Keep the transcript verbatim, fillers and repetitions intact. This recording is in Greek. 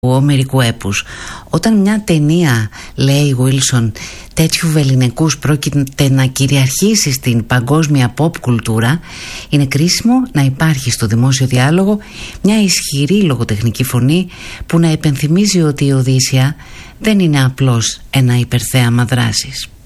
ομερικού έπους. Όταν μια ταινία, λέει Wilson, τέτοιου βεληνικούς πρόκειται να κυριαρχήσει στην παγκόσμια pop κουλτούρα, είναι κρίσιμο να υπάρχει στο δημόσιο διάλογο μια ισχυρή λογοτεχνική φωνή που να υπενθυμίζει ότι η Οδύσσεια δεν είναι απλώς ένα υπερθέαμα δράσης.